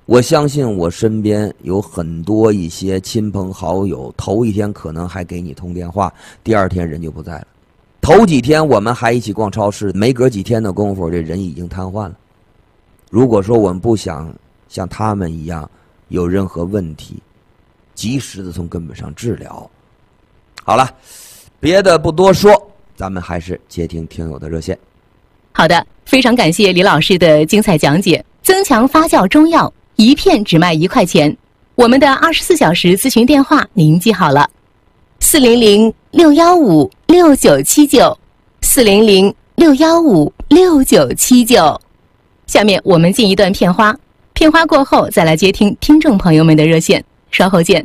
我相信我身边有很多一些亲朋好友，头一天可能还给你通电话，第二天人就不在了。头几天我们还一起逛超市，没隔几天的功夫，这人已经瘫痪了。如果说我们不想像他们一样有任何问题，及时的从根本上治疗。好了，别的不多说，咱们还是接听听友的热线。 好的，非常感谢李老师的精彩讲解。增强发酵中药一片只卖1块钱，我们的24小时咨询电话您记好了，400-615-6979，400-615-6979。下面我们进一段片花，片花过后再来接听听众朋友们的热线，稍后见。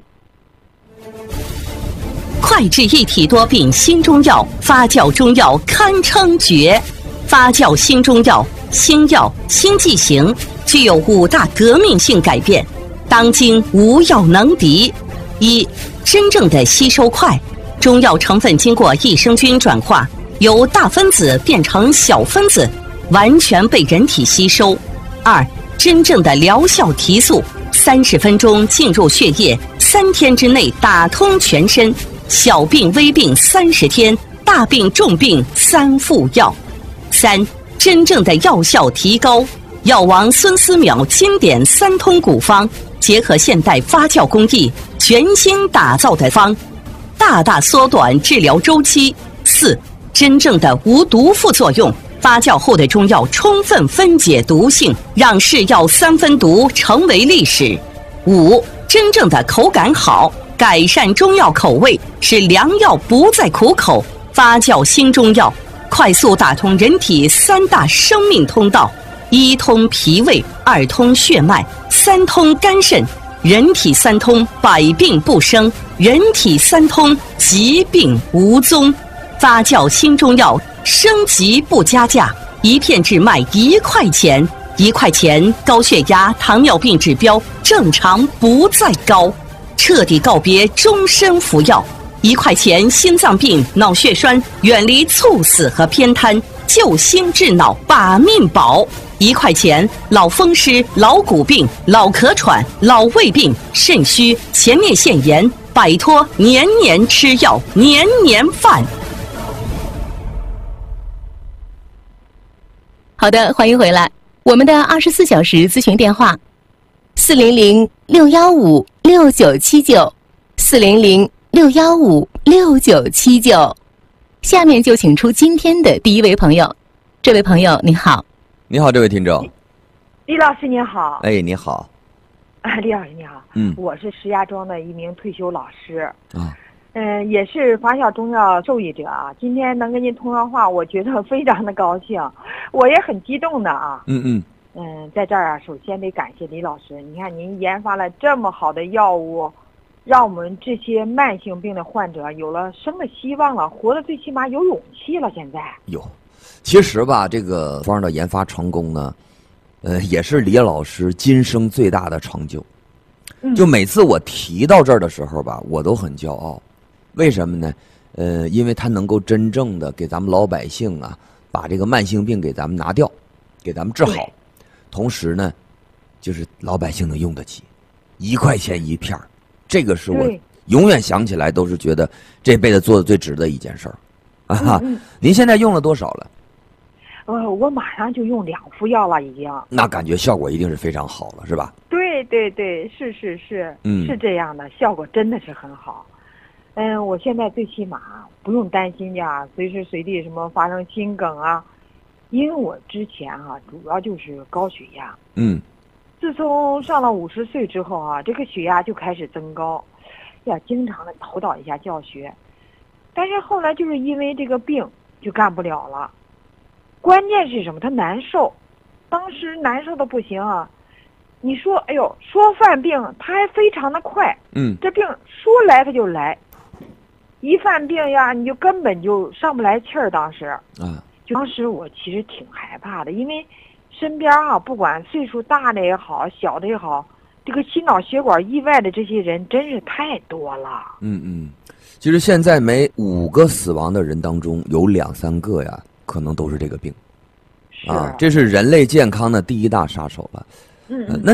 快治一体多病新中药，发酵中药堪称绝。发酵新中药，新药新剂型，具有5大革命性改变，当今无药能敌。一、真正的吸收快，中药成分经过益生菌转化，由大分子变成小分子，完全被人体吸收。2、真正的疗效提速，30分钟进入血液，3天之内打通全身，小病微病30天，大病重病3服药。3、真正的药效提高，药王孙思邈经典3通古方，结合现代发酵工艺，全新打造的方，大大缩短治疗周期。4、真正的无毒副作用，发酵后的中药充分分解毒性，让是药3分毒成为历史。5、真正的口感好，改善中药口味，使良药不再苦口。发酵新中药快速打通人体3大生命通道：1通脾胃，2通血脉，3通肝肾。人体3通，百病不生；人体3通，疾病无踪。发酵新中药，升级不加价，一片只卖1块钱。1块钱，高血压、糖尿病指标正常不再高，彻底告别终身服药。1块钱，心脏病、脑血栓远离猝死和偏瘫，救心治脑把命保。1块钱，老风湿、老骨病、老咳喘、老胃病、肾虚、前列腺炎，摆脱年年吃药、年年犯。 好的，欢迎回来。我们的24小时咨询电话：400-615-6979，400-615-6979。下面就请出今天的第一位朋友。这位朋友您好。 你好，这位听众。 李老师您好。 哎，你好。 李老师你好。我是石家庄的一名退休老师。也是发酵中药受益者啊。今天能跟您通上话，我觉得非常的高兴，我也很激动的啊。在这儿啊，首先得感谢李老师。你看您研发了这么好的药物，让我们这些慢性病的患者有了生的希望了，活得最起码有勇气了。现在其实吧，这个方的研发成功呢，也是李老师今生最大的成就。就每次我提到这儿的时候吧，我都很骄傲。为什么呢？因为他能够真正的给咱们老百姓啊，把这个慢性病给咱们拿掉，给咱们治好。同时呢，就是老百姓能用得起，1块钱1片，这个是我永远想起来都是觉得这辈子做的最值的一件事儿。您现在用了多少了？ 我马上就用2副药了，已经。那感觉效果一定是非常好了，是吧？ 对，是，是这样的，效果真的是很好。我现在最起码不用担心呀，随时随地什么发生心梗啊，因为我之前啊主要就是高血压。自从上了50岁之后啊，这个血压就开始增高，经常的头倒一下教学。但是后来就是因为这个病就干不了了。关键是什么？他难受，当时难受的不行啊。你说，说犯病，他还非常的快。这病说来他就来，一犯病呀，你就根本就上不来气儿。当时当时我其实挺害怕的，因为身边啊，不管岁数大的也好，小的也好，这个心脑血管意外的这些人真是太多了。 其实现在每5个死亡的人当中有2、3个呀，可能都是这个病。这是人类健康的第1大杀手了。那